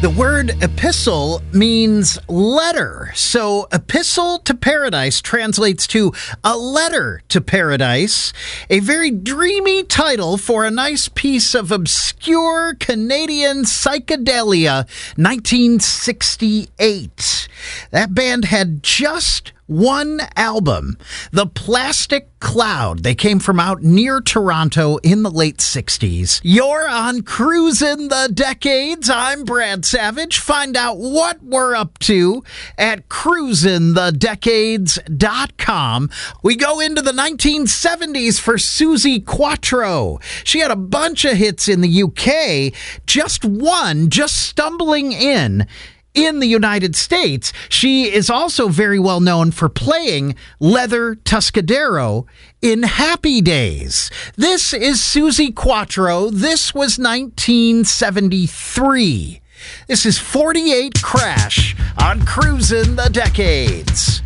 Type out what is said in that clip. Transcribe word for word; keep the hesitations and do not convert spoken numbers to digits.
The word epistle means letter. So Epistle to Paradise translates to a letter to paradise, a very dreamy title for a nice piece of obscure Canadian psychedelia, nineteen sixty-eight. That band had just one album, The Plastic Cloud. They came from out near Toronto in the late sixties. You're on Cruisin' the Decades. I'm Brad Savage. Find out what we're up to at cruisin the decades dot com. We go into the nineteen seventies for Suzi Quatro. She had a bunch of hits in the U K, just one just stumbling in in the United States. She is also very well known for playing Leather Tuscadero in Happy Days. This is Suzi Quatro. This was nineteen seventy-three. This is forty-eight Crash on Cruisin' the Decades.